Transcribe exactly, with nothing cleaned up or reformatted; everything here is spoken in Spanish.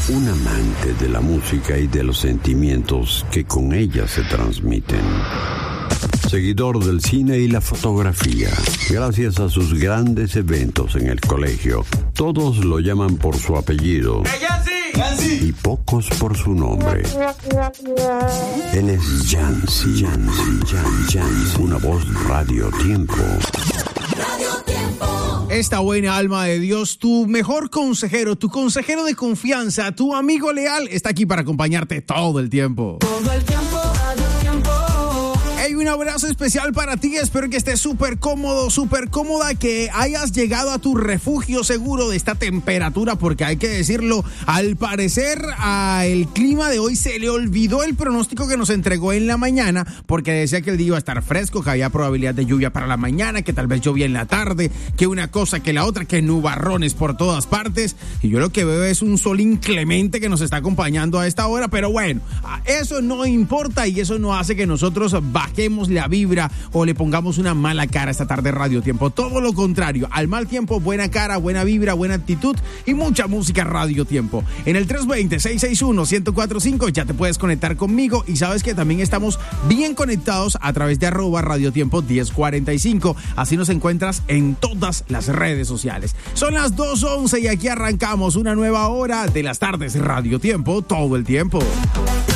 Un amante de la música y de los sentimientos que con ella se transmiten. Seguidor del cine y la fotografía. Gracias a sus grandes eventos en el colegio, todos lo llaman por su apellido. Y pocos por su nombre. Él es Yancy, Yancy, Yancy, Yancy, una voz Radio Tiempo. Radio Tiempo. Esta buena alma de Dios, tu mejor consejero, tu consejero de confianza, tu amigo leal, está aquí para acompañarte todo el tiempo. Todo el tiempo, Radio Tiempo. Hay un abrazo especial para ti, espero que estés súper cómodo, súper cómoda, que hayas llegado a tu refugio seguro de esta temperatura, porque hay que decirlo, al parecer al clima de hoy se le olvidó el pronóstico que nos entregó en la mañana, porque decía que el día iba a estar fresco, que había probabilidad de lluvia para la mañana, que tal vez llovía en la tarde, que una cosa, que la otra, que nubarrones por todas partes, y yo lo que veo es un sol inclemente que nos está acompañando a esta hora, pero bueno, eso no importa y eso no hace que nosotros bajemos la vibra o le pongamos una mala cara esta tarde Radio Tiempo. Todo lo contrario, al mal tiempo, buena cara, buena vibra, buena actitud y mucha música Radio Tiempo. En el tres dos cero, seis seis uno, uno cero cuatro cinco ya te puedes conectar conmigo y sabes que también estamos bien conectados a través de arroba Radio Tiempo diez cuarenta y cinco. Así nos encuentras en todas las redes sociales. Son las dos once y aquí arrancamos una nueva hora de las tardes Radio Tiempo todo el tiempo.